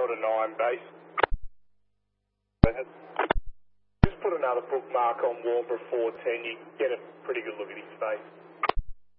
Delta 9 base. Just put another bookmark on Warper 410. You can get a pretty good look at his face.